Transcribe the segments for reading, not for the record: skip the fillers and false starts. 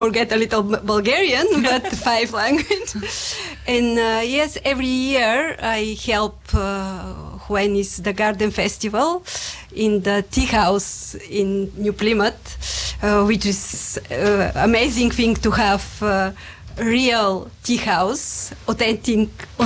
forget a little Bulgarian, but 5 languages. And yes, every year I help when is the Garden Festival in the tea house in New Plymouth, which is amazing thing to have real tea house, authentic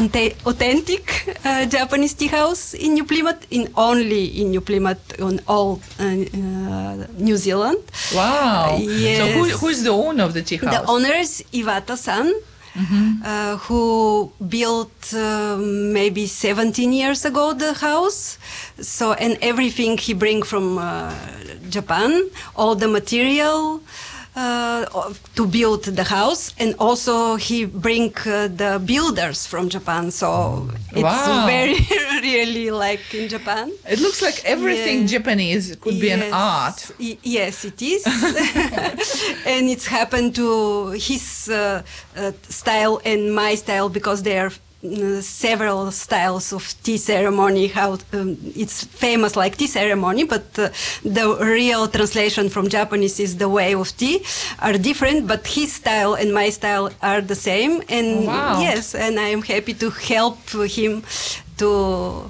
Japanese tea house in New Plymouth, only in New Plymouth, on all New Zealand. Wow! Yes. So who is the owner of the tea house? The owner is Iwata-san, who built maybe 17 years ago the house. So, and everything he bring from Japan, all the material. To build the house, and also he bring the builders from Japan, so it's very really like in Japan. It looks like everything Japanese could be an art. Yes, it is. And it's happened to his style and my style, because they are several styles of tea ceremony. How it's famous like tea ceremony, but the real translation from Japanese is the way of tea are different, but his style and my style are the same. And yes, and I am happy to help him to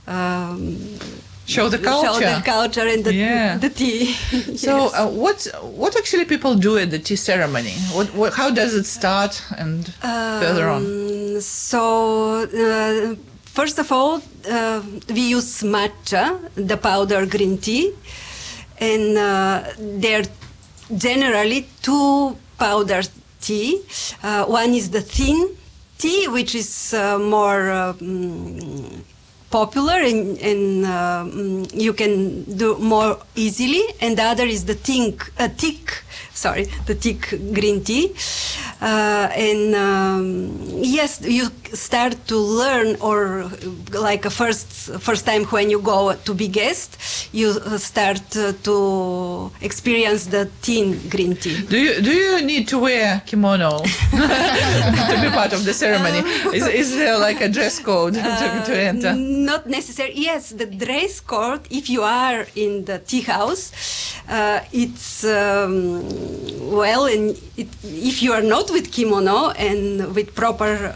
show the culture and the tea. So what actually people do at the tea ceremony? How does it start and further on? So first of all, we use matcha, the powder green tea, and there are generally 2 powder tea. One is the thin tea, which is more popular and you can do more easily, and the other is the thick green tea. Yes, you start to learn, or like a first time when you go to be guest, you start to experience the thin green tea. Do you need to wear kimono to be part of the ceremony? Is there like a dress code to enter? Not necessary. Yes, the dress code, if you are in the tea house, it's well, and if you are not with kimono and with proper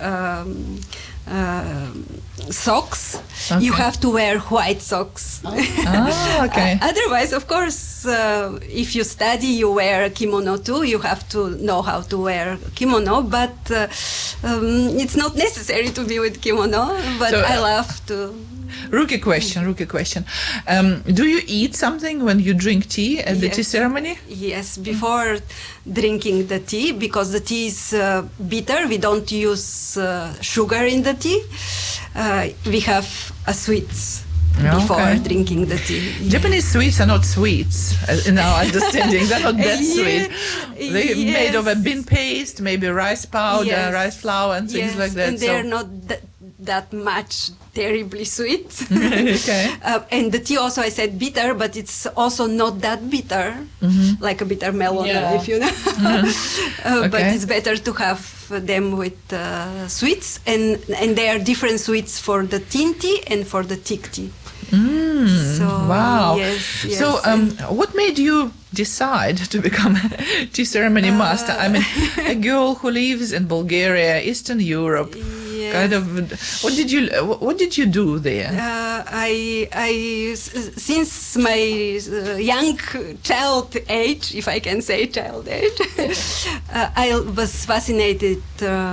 socks, you have to wear white socks. Okay. Otherwise, of course, if you study, you wear a kimono too. You have to know how to wear kimono, but it's not necessary to be with kimono. But so, I love to. Rookie question. Do you eat something when you drink tea at the tea ceremony? Yes, before drinking the tea, because the tea is bitter. We don't use sugar in the tea. We have a sweets before drinking the tea. Japanese sweets are not sweets, in our understanding. They're not that sweet. They're made of a bean paste, maybe rice powder, rice flour, and things like that. And they're not that much terribly sweet. Okay. And the tea also, I said bitter, but it's also not that bitter, like a bitter melon, if you know. But it's better to have them with sweets, and there are different sweets for the thin tea and for the thick tea. So, wow. Yes. So, what made you decide to become a tea ceremony master? I mean, a girl who lives in Bulgaria, Eastern Europe. Kind of. What did you do there? I since my young child age, if I can say child age, I was fascinated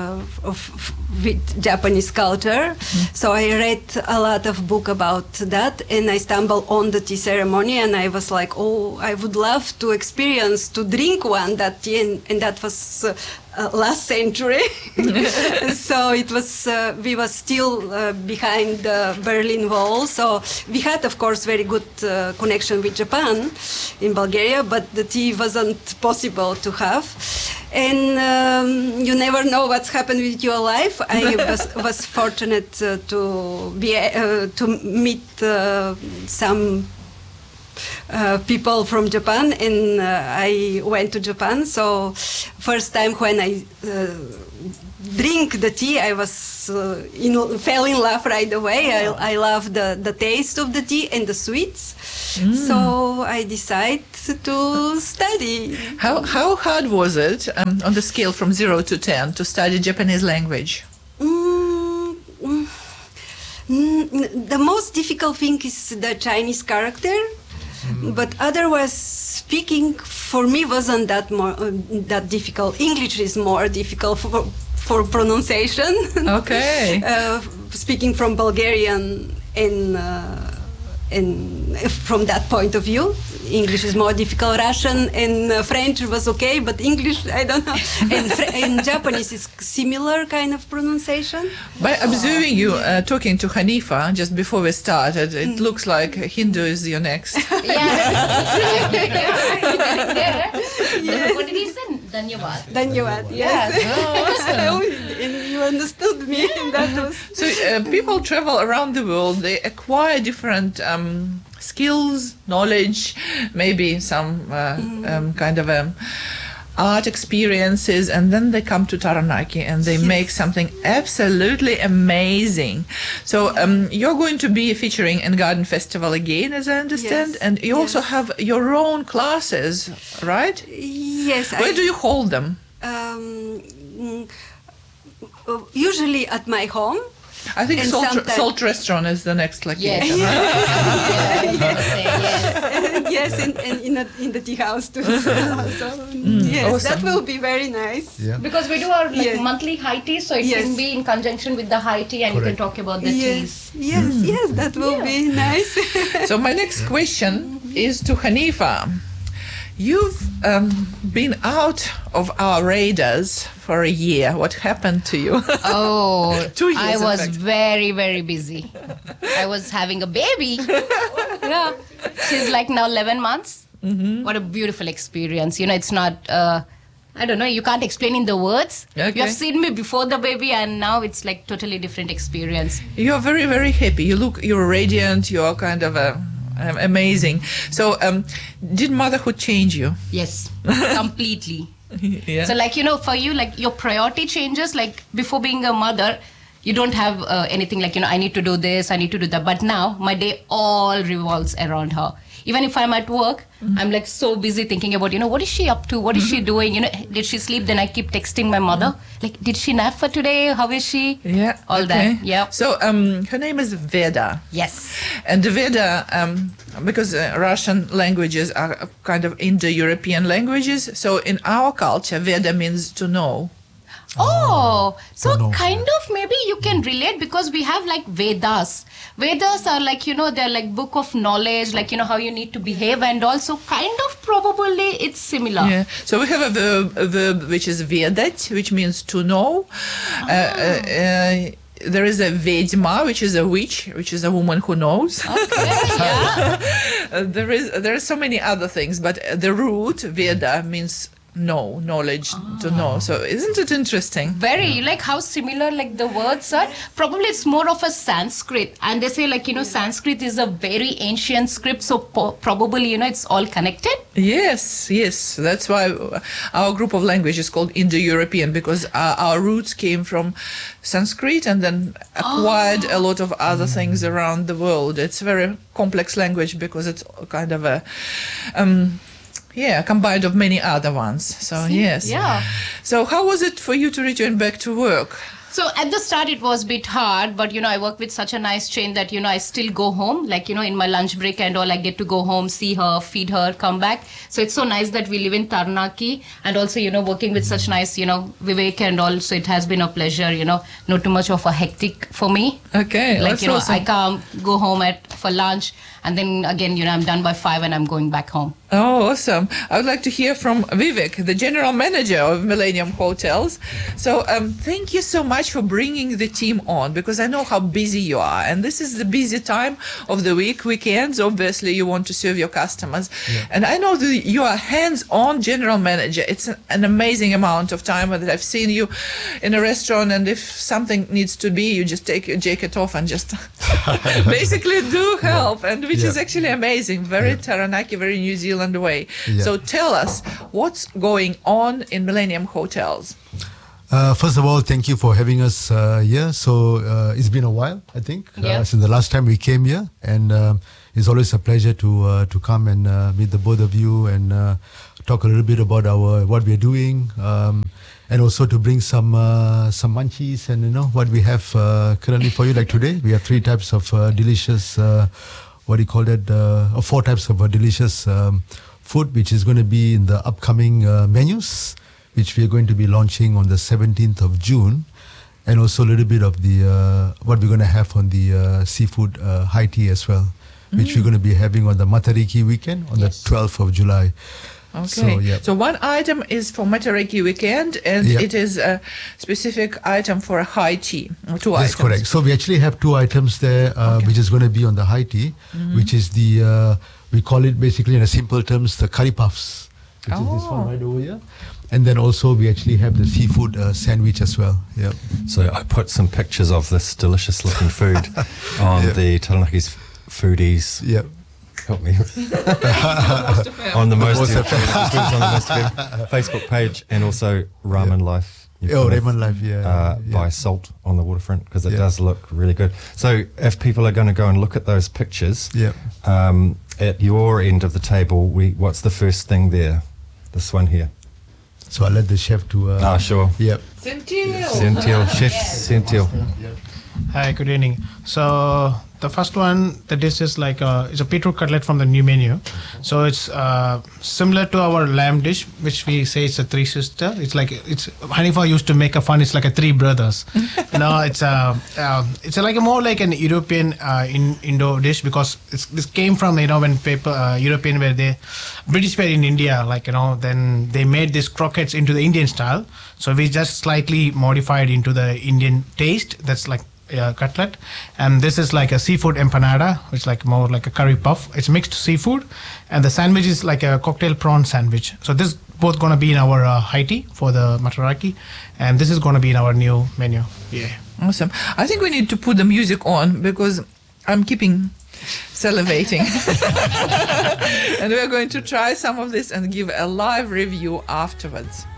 with Japanese culture. So I read a lot of book about that, and I stumbled on the tea ceremony, and I was like, oh, I would love to experience, to drink that tea, and that was last century. So it was, we were still behind the Berlin Wall. So we had, of course, very good connection with Japan in Bulgaria, but the tea wasn't possible to have. And you never know what's happened with your life. I was fortunate to meet some people from Japan, and I went to Japan. So first time when I drink the tea, I was fell in love right away. I love the taste of the tea and the sweets. So I decided to study. How hard was it on the scale from 0 to 10 to study Japanese language? The most difficult thing is the Chinese character, but otherwise speaking for me wasn't that difficult. English is more difficult for pronunciation. Okay. Speaking from Bulgarian and from that point of view, English is more difficult. Russian and French was okay, but English, I don't know. And Japanese is similar kind of pronunciation. By observing you talking to Hanifa just before we started, it looks like Hindu is your next. What did he say? Dhanyavad. Dhanyavad, yes. Oh, awesome. And you understood me. That was... So people travel around the world, they acquire different skills, knowledge, maybe some kind of art experiences, and then they come to Taranaki and they make something absolutely amazing. So you're going to be featuring in Garden Festival again, as I understand, and you also have your own classes, right? Yes. Where do you hold them? Usually at my home. I think And Salt Restaurant is the next location. Yes, and in the tea house too. So, yes, awesome. that will be very nice. Yeah. Because we do our Yes. monthly high tea, so it Yes. can be in conjunction with the high tea, and you can Correct. talk about the teas. Yes, that will be nice. So my next question is to Hanifa. You've been out of our radars for a year. What happened to you? Oh, 2 years, I in was fact. very, very busy. I was having a baby. Yeah. She's like now 11 months. What a beautiful experience. You know, it's not, I don't know, you can't explain in the words. Okay. You have seen me before the baby, and now it's like totally different experience. You're very, very happy. You're radiant. You're kind of amazing. So, did motherhood change you? Yes, completely. Yeah. So like, you know, for you, like your priority changes. Like before being a mother, you don't have anything like, you know, I need to do this, I need to do that. But now my day all revolves around her. Even if I'm at work, I'm like so busy thinking about, you know, what is she up to? What is she doing? You know, did she sleep? Then I keep texting my mother, like, did she nap for today? How is she? Yeah. All okay. that. Yeah. So, her name is Veda. Yes. And the Veda, because Russian languages are kind of Indo-European languages, so in our culture, Veda means to know. Oh, so no. kind of maybe you can relate, because we have like Vedas. Vedas are like, you know, they're like book of knowledge, like, you know, how you need to behave, and also kind of probably it's similar. Yeah. So we have a verb which is Vedat, which means to know. There is a Vedma, which is a witch, which is a woman who knows. Okay, yeah. There are so many other things, but the root Veda means know, knowledge, to know. So isn't it interesting? Very, like how similar like the words are. Probably it's more of a Sanskrit, and they say like, you know, Sanskrit is a very ancient script, so probably, you know, it's all connected. Yes. That's why our group of language is called Indo-European, because our roots came from Sanskrit and then acquired a lot of other things around the world. It's a very complex language because it's kind of a combined of many other ones. So yes. Yeah. So how was it for you to return back to work? So at the start it was a bit hard, but you know, I work with such a nice chain that, you know, I still go home, like, you know, in my lunch break and all, I get to go home, see her, feed her, come back. So it's so nice that we live in Taranaki, and also, you know, working with such nice, you know, Vivek and all. So it has been a pleasure, you know, not too much of a hectic for me. Okay. Like, that's you know, awesome. I come, go home for lunch, and then again, you know, I'm done by 5 and I'm going back home. Oh, awesome. I would like to hear from Vivek, the general manager of Millennium Hotels. So thank you so much for bringing the team on, because I know how busy you are. And this is the busy time of the week, weekends. Obviously, you want to serve your customers. Yeah. And I know that you are hands-on general manager. It's an amazing amount of time that I've seen you in a restaurant. And if something needs to be, you just take your jacket off and just basically do do help, and which is Yeah. actually amazing. Very Yeah. Taranaki, very New Zealand way. Yeah. So tell us what's going on in Millennium Hotels. First of all, thank you for having us here. So it's been a while, I think, Yeah. since the last time we came here, and it's always a pleasure to come and meet the both of you and talk a little bit about what we're doing, and also to bring some munchies and what we have currently for you. Like today, we have 3 types of delicious, what do you call it? 4 types of delicious food, which is going to be in the upcoming menus, which we are going to be launching on the 17th of June, and also a little bit of the what we're going to have on the seafood high tea as well, which we're going to be having on the Matariki weekend on the 12th of July. Okay. So, yeah. One item is for Matariki weekend, and Yeah. it is a specific item for a high tea. Or 2 That's items. correct. So we actually have 2 items there, which is going to be on the high tea, which is the we call it basically in a simple terms the curry puffs, which is this one right over here. And then also we actually have the seafood sandwich as well. Yeah. So I put some pictures of this delicious looking food on the Taranaki's Foodies. Yeah. Help me. on the Most of Facebook page, and also Ramen Life. You Oh, put it, Ramen Life, yeah. by Salt on the waterfront, because it Yeah. does look really good. So if people are going to go and look at those pictures, Yeah. at your end of the table, what's the first thing there? This one here. So I'll let the chef to. Sure. Yeah. Sentil, Chef Sentil. Hi, good evening. So the first one, the dish is like it's a beetroot cutlet from the new menu. So it's similar to our lamb dish, which we say it's a 3 sister. It's like Hanifa used to make a fun. It's like a 3 brothers. It's like a more like an European Indo dish, because this came from when European British were in India, then they made these croquettes into the Indian style. So we just slightly modified into the Indian taste. That's like cutlet, and this is like a seafood empanada, which is like more like a curry puff. It's mixed seafood, and the sandwich is like a cocktail prawn sandwich. So this both gonna be in our high tea for the Mataraki, and this is gonna be in our new menu. Yeah. Awesome. I think we need to put the music on, because I'm keeping salivating. And we're going to try some of this and give a live review afterwards.